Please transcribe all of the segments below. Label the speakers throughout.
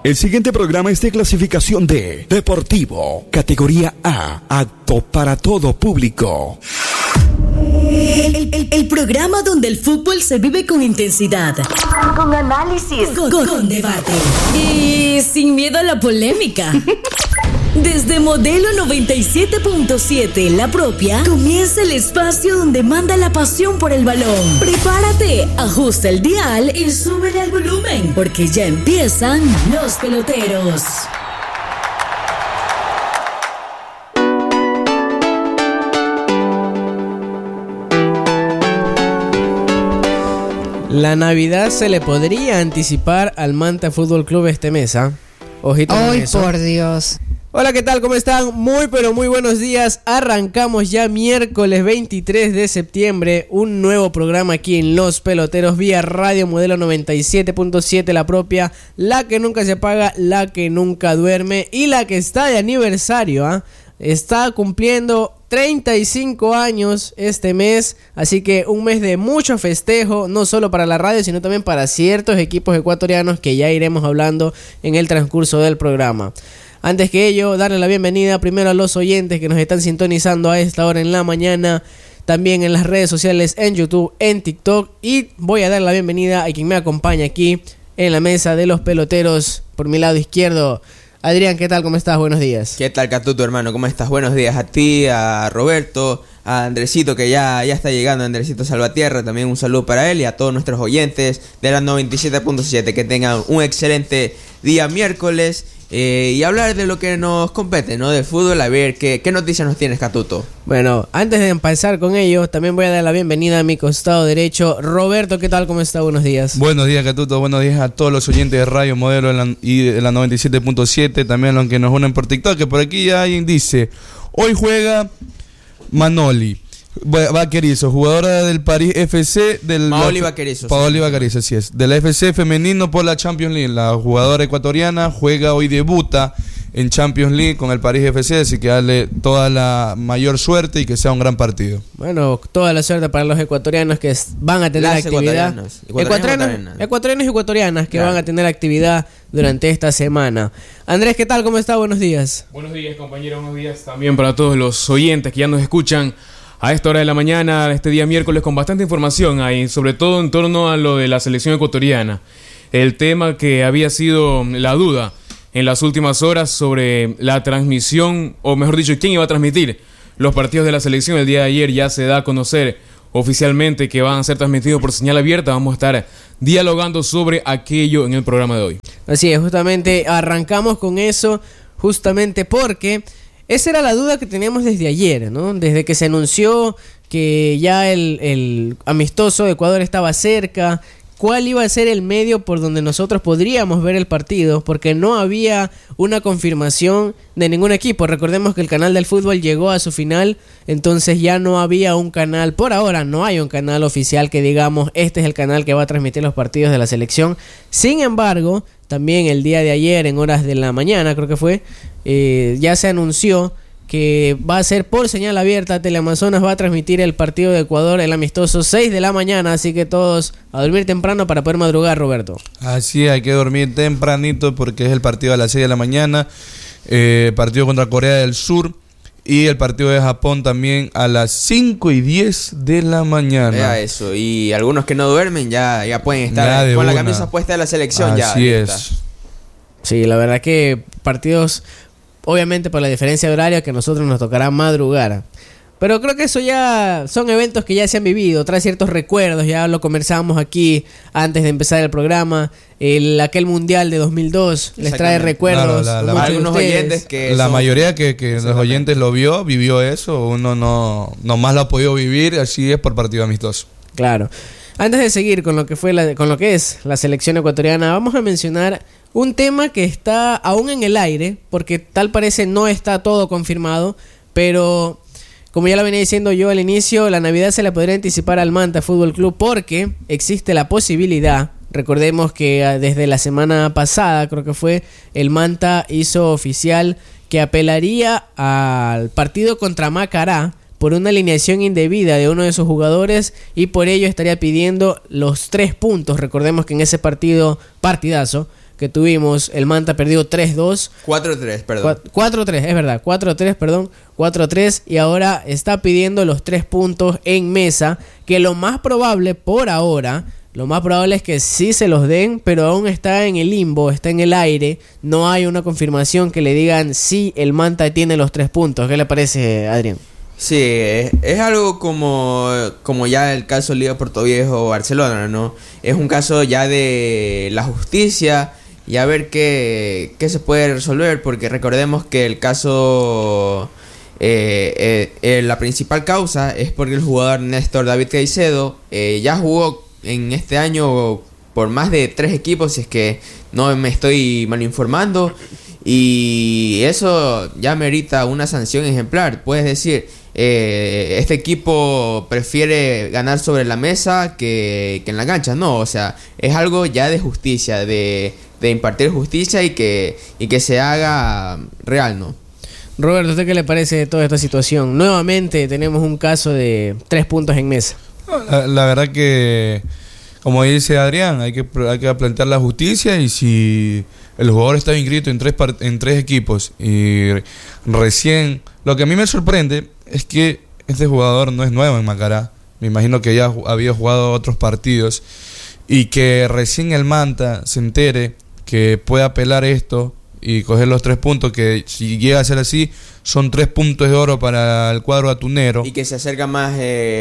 Speaker 1: El siguiente programa es de clasificación D, Deportivo, categoría A, apto para todo público.
Speaker 2: El programa donde el fútbol se vive con intensidad,
Speaker 3: con análisis,
Speaker 2: con debate y sin miedo a la polémica. Desde Modelo 97.7, la propia, comienza el espacio donde manda la pasión por el balón. Prepárate, ajusta el dial y súbele al volumen, porque ya empiezan los peloteros.
Speaker 4: La Navidad se le podría anticipar al Manta Fútbol Club este mes, ¿ah? Ojito con eso.
Speaker 5: ¡Ay, por Dios!
Speaker 4: Hola, ¿qué tal? ¿Cómo están? Muy pero muy buenos días. Arrancamos ya miércoles 23 de septiembre un nuevo programa aquí en Los Peloteros vía Radio Modelo 97.7, la propia, la que nunca se apaga, la que nunca duerme y la que está de aniversario, ¿ah? Está cumpliendo 35 años este mes, así que un mes de mucho festejo, no solo para la radio, sino también para ciertos equipos ecuatorianos que ya iremos hablando en el transcurso del programa. Antes que ello, darle la bienvenida primero a los oyentes que nos están sintonizando a esta hora en la mañana, también en las redes sociales, en YouTube, en TikTok, y voy a dar la bienvenida a quien me acompaña aquí en la mesa de los peloteros por mi lado izquierdo. Adrián, ¿qué tal? ¿Cómo estás? Buenos días.
Speaker 6: ¿Qué tal, Catuto, hermano? ¿Cómo estás? Buenos días a ti, a Roberto, a Andresito, que ya está llegando, Andresito Salvatierra. También un saludo para él y a todos nuestros oyentes de la 97.7. Que tengan un excelente día miércoles y hablar de lo que nos compete, ¿no? De fútbol, a ver qué noticias nos tienes, Catuto.
Speaker 4: Bueno, antes de empezar con ello, también voy a dar la bienvenida a mi costado derecho. Roberto, ¿qué tal? ¿Cómo está? Buenos días.
Speaker 7: Buenos días, Catuto. Buenos días a todos los oyentes de Radio Modelo y de la 97.7. También a los que nos unen por TikTok, que por aquí ya alguien dice: hoy juega Manoli Vaquerizo, jugadora del París FC
Speaker 6: Paoli Vaquerizo.
Speaker 7: Paoli Vaquerizo, así es. De la FC femenino por la Champions League. La jugadora ecuatoriana juega hoy, debuta en Champions League con el París FC, así que darle toda la mayor suerte y que sea un gran partido.
Speaker 4: Bueno, toda la suerte para los ecuatorianos que van a tener actividad. Ecuatorianos y ecuatorianas que van a tener actividad durante esta semana. Andrés, ¿qué tal? ¿Cómo está? Buenos días.
Speaker 8: Buenos días, compañero. Buenos días también para todos los oyentes que ya nos escuchan a esta hora de la mañana, este día miércoles, con bastante información ahí, sobre todo en torno a lo de la selección ecuatoriana. El tema que había sido la duda en las últimas horas sobre la transmisión, o mejor dicho, quién iba a transmitir los partidos de la selección. El día de ayer ya se da a conocer oficialmente que van a ser transmitidos por señal abierta. Vamos a estar dialogando sobre aquello en el programa de hoy.
Speaker 4: Así es, justamente arrancamos con eso, justamente porque esa era la duda que teníamos desde ayer, ¿no? Desde que se anunció que ya el amistoso de Ecuador estaba cerca, cuál iba a ser el medio por donde nosotros podríamos ver el partido, porque no había una confirmación de ningún equipo. Recordemos que el canal del fútbol llegó a su final, entonces ya no había un canal, por ahora no hay un canal oficial que digamos, este es el canal que va a transmitir los partidos de la selección. Sin embargo, también el día de ayer, en horas de la mañana, creo que fue, ya se anunció que va a ser por señal abierta. Teleamazonas va a transmitir el partido de Ecuador, el amistoso, 6 de la mañana, así que todos a dormir temprano para poder madrugar, Roberto.
Speaker 7: Así, hay que dormir tempranito porque es el partido a las 6 de la mañana, partido contra Corea del Sur, y el partido de Japón también a las 5:10 de la mañana.
Speaker 6: Ya eso, y algunos que no duermen ya pueden estar con la camisa puesta de la selección.
Speaker 7: Así es.
Speaker 4: Sí, la verdad que partidos, obviamente por la diferencia de horario, que a nosotros nos tocará madrugar. Pero creo que eso ya son eventos que ya se han vivido, trae ciertos recuerdos, ya lo conversábamos aquí antes de empezar el programa. Aquel mundial de 2002 les trae recuerdos.
Speaker 7: Claro,
Speaker 6: algunos oyentes que
Speaker 7: la mayoría que los oyentes lo vivió eso, uno no más lo ha podido vivir, así es por partido amistoso.
Speaker 4: Claro. Antes de seguir con lo que es la selección ecuatoriana, vamos a mencionar un tema que está aún en el aire, porque tal parece no está todo confirmado, pero como ya lo venía diciendo yo al inicio, la Navidad se la podría anticipar al Manta Fútbol Club porque existe la posibilidad. Recordemos que desde la semana pasada, creo que fue, el Manta hizo oficial que apelaría al partido contra Macará por una alineación indebida de uno de sus jugadores y por ello estaría pidiendo los 3 puntos. Recordemos que en ese partidazo, que tuvimos, el Manta perdió 3-2.
Speaker 6: 4-3, perdón.
Speaker 4: 4-3, es verdad, 4-3, perdón, 4-3, y ahora está pidiendo los 3 puntos en Mesa, que lo más probable por ahora, lo más probable es que sí se los den, pero aún está en el limbo, está en el aire, no hay una confirmación que le digan sí, el Manta tiene los 3 puntos. ¿Qué le parece, Adrián?
Speaker 6: Sí, es algo como ya el caso Liga Portoviejo o Barcelona, ¿no? Es un caso ya de la justicia y a ver qué se puede resolver, porque recordemos que el caso, la principal causa es porque el jugador Néstor David Caicedo ya jugó en este año por más de 3 equipos, si es que no me estoy mal informando, y eso ya merita una sanción ejemplar. Puedes decir, este equipo prefiere ganar sobre la mesa que en la cancha. No, o sea, es algo ya de justicia, de impartir justicia y que se haga real, ¿no?
Speaker 4: Roberto, ¿a usted qué le parece de toda esta situación? Nuevamente tenemos un caso de 3 puntos en Mesa.
Speaker 7: La verdad que, como dice Adrián, hay que plantear la justicia, y si el jugador está inscrito en tres equipos y recién... Lo que a mí me sorprende es que este jugador no es nuevo en Macará. Me imagino que ya había jugado otros partidos, y que recién el Manta se entere que puede apelar esto y coger los 3 puntos, que si llega a ser así, son 3 puntos de oro para el cuadro atunero.
Speaker 6: Y que se acerca más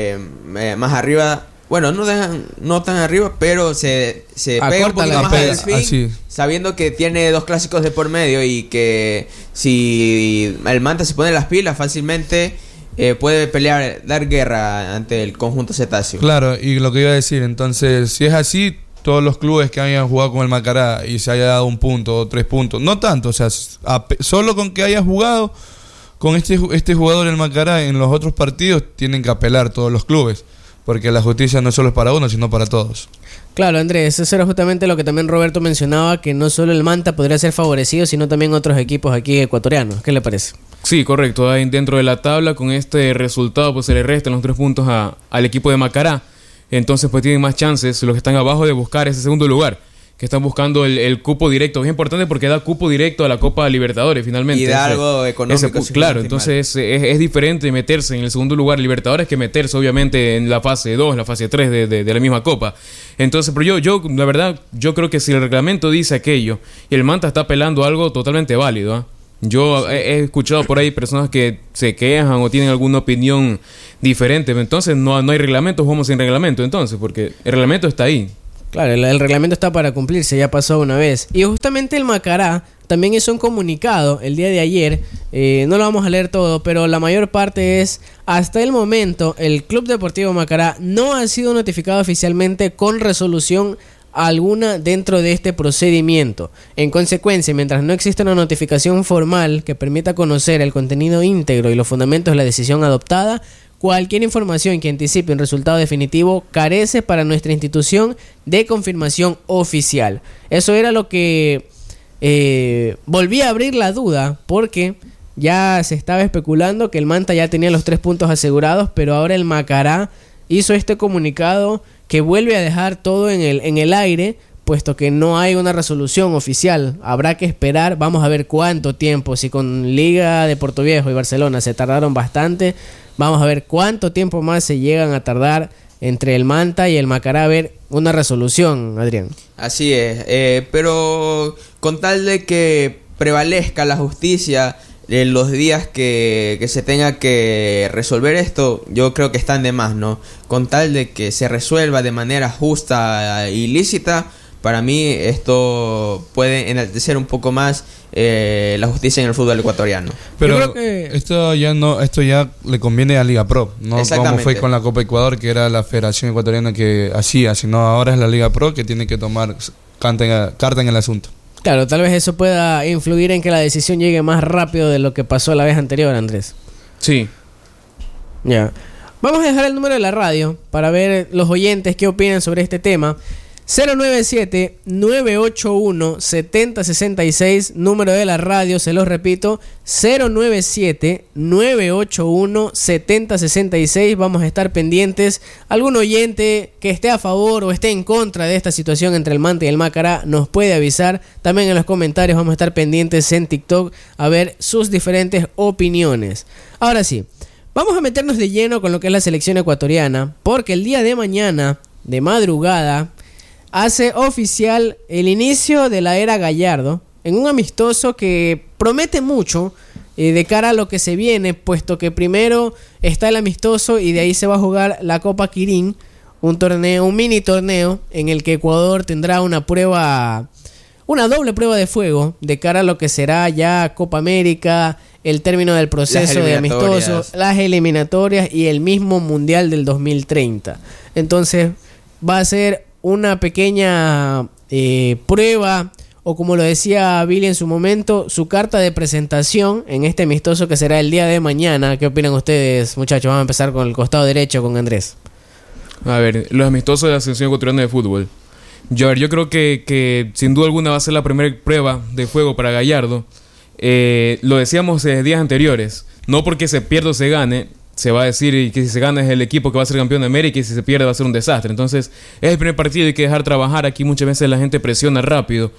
Speaker 6: arriba. Bueno, no tan arriba, pero se pega un poquito más al fin, sabiendo que tiene 2 clásicos de por medio, y que si el Manta se pone las pilas fácilmente, puede pelear, dar guerra ante el conjunto cetáceo.
Speaker 7: Claro, y lo que iba a decir, entonces, si es así, todos los clubes que hayan jugado con el Macará y se haya dado 1 punto o 3 puntos, no tanto, o sea, solo con que haya jugado con este jugador el Macará en los otros partidos, tienen que apelar todos los clubes, porque la justicia no solo es para uno, sino para todos.
Speaker 4: Claro, Andrés, eso era justamente lo que también Roberto mencionaba, que no solo el Manta podría ser favorecido, sino también otros equipos aquí ecuatorianos. ¿Qué le parece?
Speaker 8: Sí, correcto. Ahí dentro de la tabla, con este resultado, pues se le restan los 3 puntos al equipo de Macará. Entonces, pues tienen más chances los que están abajo de buscar ese segundo lugar, que están buscando el cupo directo. Es importante porque da cupo directo a la Copa Libertadores, finalmente.
Speaker 6: Y da algo económico.
Speaker 8: Claro, entonces es diferente meterse en el segundo lugar Libertadores que meterse, obviamente, en la fase 2, la fase 3 de la misma Copa. Entonces, pero yo la verdad, yo creo que si el reglamento dice aquello y el Manta está apelando algo totalmente válido, ¿eh? Yo he escuchado por ahí personas que se quejan o tienen alguna opinión diferente. Entonces no hay reglamento, jugamos sin reglamento, entonces, porque el reglamento está ahí.
Speaker 4: Claro, el reglamento está para cumplirse, ya pasó una vez. Y justamente el Macará también hizo un comunicado el día de ayer, no lo vamos a leer todo, pero la mayor parte es: hasta el momento el Club Deportivo Macará no ha sido notificado oficialmente con resolución alguna dentro de este procedimiento. En consecuencia, mientras no exista una notificación formal que permita conocer el contenido íntegro y los fundamentos de la decisión adoptada, cualquier información que anticipe un resultado definitivo carece para nuestra institución de confirmación oficial. Eso era lo que volvía a abrir la duda, porque ya se estaba especulando que el Manta ya tenía los 3 puntos asegurados, pero ahora el Macará hizo este comunicado que vuelve a dejar todo en el aire, puesto que no hay una resolución oficial. Habrá que esperar, vamos a ver cuánto tiempo. Si con Liga de Portoviejo y Barcelona se tardaron bastante, vamos a ver cuánto tiempo más se llegan a tardar entre el Manta y el Macará a ver una resolución, Adrián.
Speaker 6: Así es, pero con tal de que prevalezca la justicia en los días que se tenga que resolver esto, yo creo que están de más, ¿no? Con tal de que se resuelva de manera justa e ilícita, para mí esto puede enaltecer un poco más la justicia en el fútbol ecuatoriano.
Speaker 7: Pero
Speaker 4: yo creo que
Speaker 7: esto ya le conviene a Liga Pro, no como fue con la Copa Ecuador, que era la Federación Ecuatoriana que hacía, sino ahora es la Liga Pro que tiene que tomar carta en el asunto.
Speaker 4: Claro, tal vez eso pueda influir en que la decisión llegue más rápido de lo que pasó la vez anterior, Andrés.
Speaker 8: Sí.
Speaker 4: Ya. Vamos a dejar el número de la radio para ver los oyentes qué opinan sobre este tema. 097-981-7066, número de la radio, se los repito, 097-981-7066. Vamos a estar pendientes. Algún oyente que esté a favor o esté en contra de esta situación entre el Manta y el Macará nos puede avisar. También en los comentarios vamos a estar pendientes en TikTok a ver sus diferentes opiniones. Ahora sí, vamos a meternos de lleno con lo que es la selección ecuatoriana, porque el día de mañana, de madrugada, hace oficial el inicio de la era Gallardo en un amistoso que promete mucho de cara a lo que se viene, puesto que primero está el amistoso y de ahí se va a jugar la Copa Quirín, un torneo, un mini torneo en el que Ecuador tendrá una doble prueba de fuego de cara a lo que será ya Copa América, el término del proceso de amistosos, las eliminatorias y el mismo Mundial del 2030. Entonces va a ser una pequeña prueba, o como lo decía Billy en su momento, su carta de presentación en este amistoso que será el día de mañana. ¿Qué opinan ustedes, muchachos? Vamos a empezar con el costado derecho, con Andrés.
Speaker 8: A ver, los amistosos de la selección ecuatoriana de fútbol. Yo creo que sin duda alguna va a ser la primera prueba de fuego para Gallardo. Lo decíamos días anteriores, no porque se pierda o se gane, se va a decir que si se gana es el equipo que va a ser campeón de América y si se pierde va a ser un desastre. Entonces es el primer partido y hay que dejar trabajar. Aquí muchas veces la gente presiona rápido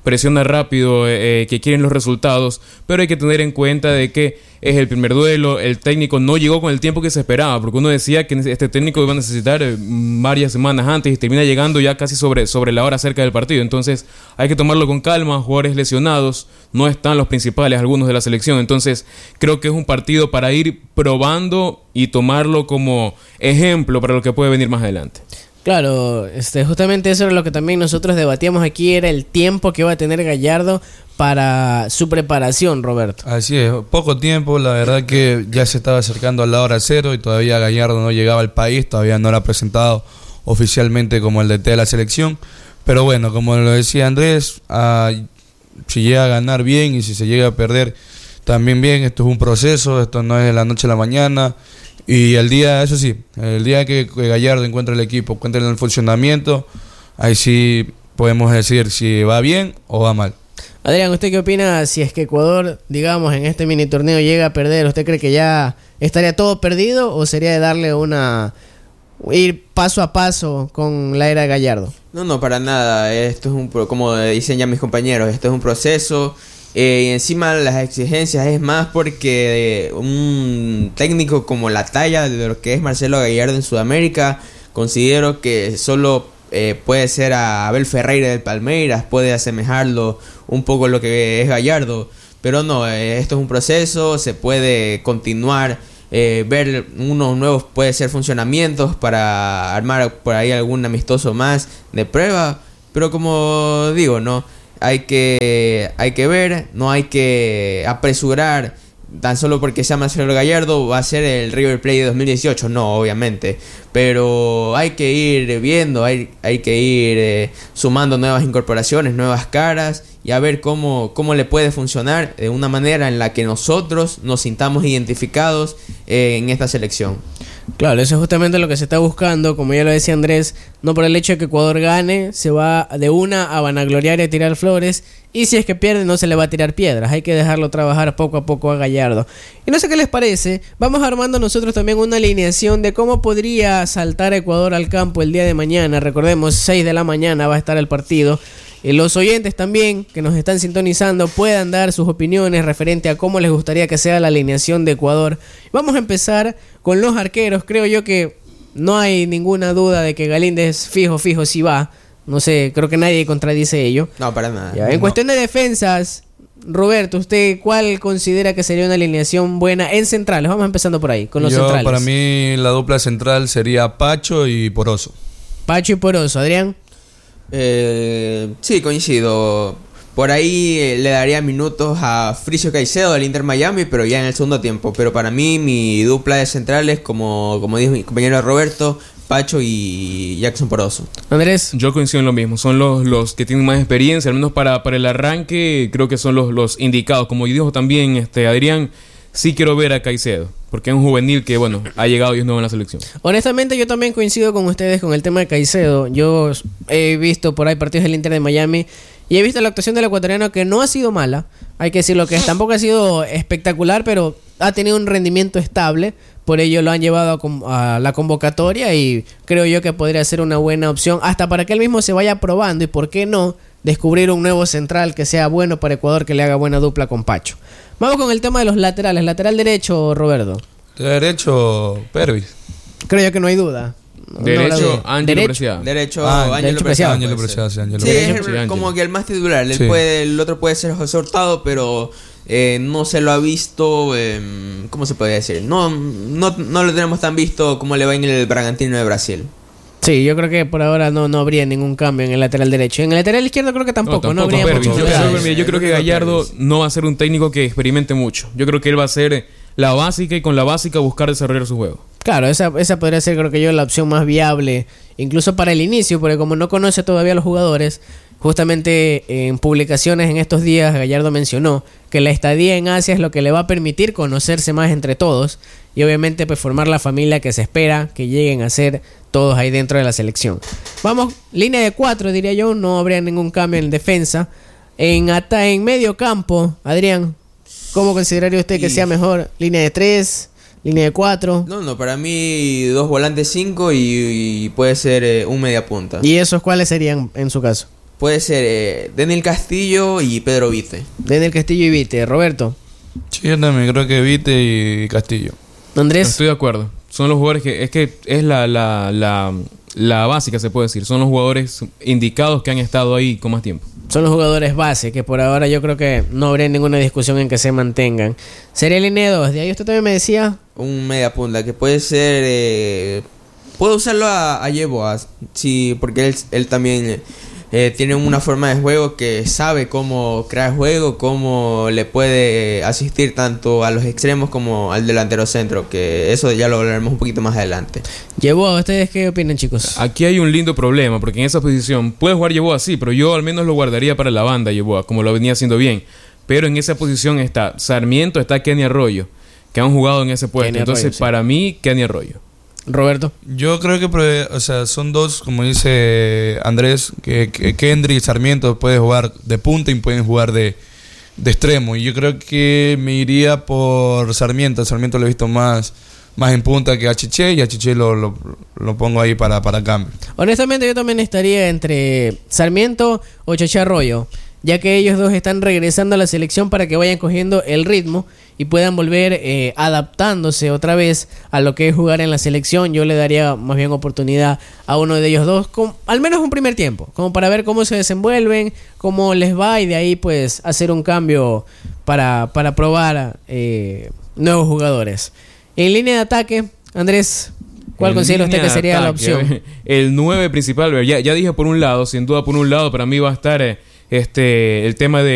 Speaker 8: que quieren los resultados, pero hay que tener en cuenta de que es el primer duelo. El técnico no llegó con el tiempo que se esperaba, porque uno decía que este técnico iba a necesitar varias semanas antes y termina llegando ya casi sobre la hora cerca del partido. Entonces hay que tomarlo con calma. Jugadores lesionados, no están los principales, algunos de la selección. Entonces creo que es un partido para ir probando y tomarlo como ejemplo para lo que puede venir más adelante.
Speaker 4: Claro, justamente eso era lo que también nosotros debatíamos aquí, era el tiempo que va a tener Gallardo para su preparación, Roberto.
Speaker 7: Así es, poco tiempo, la verdad que ya se estaba acercando a la hora cero y todavía Gallardo no llegaba al país, todavía no era presentado oficialmente como el DT de la selección, pero bueno, como lo decía Andrés, si llega a ganar bien y si se llega a perder también bien, esto es un proceso, esto no es de la noche a la mañana. Y el día que Gallardo encuentre el equipo, encuentre el funcionamiento, ahí sí podemos decir si va bien o va mal.
Speaker 4: Adrián, ¿usted qué opina si es que Ecuador, digamos, en este mini torneo llega a perder? ¿Usted cree que ya estaría todo perdido o sería de darle ir paso a paso con la era Gallardo?
Speaker 6: No, para nada. Esto es como dicen ya mis compañeros, esto es un proceso. Y encima las exigencias es más porque un técnico como la talla de lo que es Marcelo Gallardo en Sudamérica, considero que solo puede ser a Abel Ferreira del Palmeiras, puede asemejarlo un poco lo que es Gallardo, pero no, esto es un proceso, se puede continuar, ver unos nuevos, puede ser funcionamientos para armar por ahí algún amistoso más de prueba, pero como digo, no. Hay que ver, no hay que apresurar tan solo porque sea Marcelo Gallardo va a ser el River Plate de 2018, no, obviamente, pero hay que ir viendo, hay que ir sumando nuevas incorporaciones, nuevas caras y a ver cómo le puede funcionar de una manera en la que nosotros nos sintamos identificados en esta selección.
Speaker 4: Claro, eso es justamente lo que se está buscando, como ya lo decía Andrés, no por el hecho de que Ecuador gane, se va de una a vanagloriar y a tirar flores, y si es que pierde no se le va a tirar piedras, hay que dejarlo trabajar poco a poco a Gallardo. Y no sé qué les parece, vamos armando nosotros también una alineación de cómo podría saltar Ecuador al campo el día de mañana. Recordemos, 6 de la mañana va a estar el partido. Los oyentes también que nos están sintonizando puedan dar sus opiniones referente a cómo les gustaría que sea la alineación de Ecuador. Vamos a empezar con los arqueros. Creo yo que no hay ninguna duda de que Galíndez fijo sí va. No sé, creo que nadie contradice ello.
Speaker 6: No, para nada.
Speaker 4: Ya, en cuestión de defensas, Roberto, ¿usted cuál considera que sería una alineación buena en centrales? Vamos empezando por ahí, con los centrales.
Speaker 7: Para mí la dupla central sería Pacho y Poroso.
Speaker 4: Pacho y Poroso, Adrián.
Speaker 6: Sí, coincido. Por ahí le daría minutos a Fricio Caicedo del Inter Miami, pero ya en el segundo tiempo. Pero para mí mi dupla de centrales, como dijo mi compañero Roberto, Pacho y Jackson Poroso.
Speaker 4: Andrés.
Speaker 8: Yo coincido en lo mismo. Son los que tienen más experiencia, al menos para el arranque. Creo que son los indicados. Como dijo también Adrián, sí quiero ver a Caicedo, porque es un juvenil que, bueno, ha llegado y es nuevo en la selección.
Speaker 4: Honestamente, yo también coincido con ustedes con el tema de Caicedo. Yo he visto por ahí partidos del Inter de Miami y he visto la actuación del ecuatoriano, que no ha sido mala. Hay que decirlo, que tampoco ha sido espectacular, pero ha tenido un rendimiento estable. Por ello lo han llevado a la convocatoria y creo yo que podría ser una buena opción, hasta para que él mismo se vaya probando y, por qué no, descubrir un nuevo central que sea bueno para Ecuador, que le haga buena dupla con Pacho. Vamos con el tema de los laterales. Lateral derecho, Roberto.
Speaker 7: Derecho, Pervis.
Speaker 4: Creo yo que no hay duda.
Speaker 8: Derecho, Ángelo Preciado.
Speaker 6: Derecho,
Speaker 4: Ángelo Preciado.
Speaker 7: Ángelo Preciado, sí, Ángelo
Speaker 6: Sí,
Speaker 7: Preciado.
Speaker 6: es como que el más titular.
Speaker 7: Sí.
Speaker 6: El otro puede ser José Hurtado, pero no se lo ha visto. ¿Cómo se puede decir? No lo tenemos tan visto como le va en el Bragantino de Brasil.
Speaker 4: Sí, yo creo que por ahora no habría ningún cambio en el lateral derecho. En el lateral izquierdo creo que tampoco habría
Speaker 8: Pervis.
Speaker 4: mucho.
Speaker 8: Yo creo que Gallardo no va a ser un técnico que experimente mucho. Yo creo que él va a ser la básica y con la básica buscar desarrollar su juego.
Speaker 4: Claro, esa podría ser, creo que yo, la opción más viable, incluso para el inicio, porque como no conoce todavía a los jugadores, justamente en publicaciones en estos días Gallardo mencionó que la estadía en Asia es lo que le va a permitir conocerse más entre todos y obviamente pues formar la familia que se espera que lleguen a ser todos ahí dentro de la selección. Vamos, línea de 4 diría yo, no habría ningún cambio en defensa. En medio campo, Adrián, ¿cómo consideraría usted que sea mejor? ¿Línea de 3? ¿Línea de 4?
Speaker 6: No, para mí 2 volantes 5 y puede ser un media punta.
Speaker 4: ¿Y esos cuáles serían en su caso?
Speaker 6: Puede ser Daniel Castillo y Pedro Vite.
Speaker 4: Daniel Castillo y Vite. Roberto.
Speaker 7: Sí, yo también creo que Vite y Castillo.
Speaker 4: Andrés.
Speaker 8: Estoy de acuerdo. Son los jugadores que es la básica, se puede decir. Son los jugadores indicados que han estado ahí con más tiempo.
Speaker 4: Son los jugadores base, que por ahora yo creo que no habría ninguna discusión en que se mantengan. Sería línea 2. De ahí usted también me decía.
Speaker 6: Un media punta que puede ser... puedo usarlo a Yeboah, sí, porque él también tiene una forma de juego que sabe cómo crear juego, cómo le puede asistir tanto a los extremos como al delantero centro, que eso ya lo hablaremos un poquito más adelante.
Speaker 4: Yeboah, ¿ustedes qué opinan, chicos?
Speaker 8: Aquí hay un lindo problema, porque en esa posición puede jugar Yeboah, sí, pero yo al menos lo guardaría para la banda Yeboah, como lo venía haciendo bien. Pero en esa posición está Sarmiento, está Kenny Arroyo, que han jugado en ese puesto.
Speaker 4: Kenny
Speaker 8: Entonces,
Speaker 4: Arroyo, sí.
Speaker 8: para mí, Kenny Arroyo.
Speaker 4: Roberto.
Speaker 7: Yo creo que, son dos, como dice Andrés, que Kendry y Sarmiento pueden jugar de punta y pueden jugar de extremo. Y yo creo que me iría por Sarmiento. Sarmiento lo he visto más en punta que a Chiché, y a Chiché lo pongo ahí para cambio.
Speaker 4: Honestamente yo también estaría entre Sarmiento o Chacha Arroyo, ya que ellos dos están regresando a la selección para que vayan cogiendo el ritmo y puedan volver adaptándose otra vez a lo que es jugar en la selección. Yo le daría más bien oportunidad a uno de ellos dos, con al menos un primer tiempo, como para ver cómo se desenvuelven, cómo les va, y de ahí pues hacer un cambio para probar nuevos jugadores. En línea de ataque, Andrés, ¿cuál considera usted que sería la opción?
Speaker 8: El 9 principal, ya dije por un lado, sin duda por un lado, para mí va a estar el tema de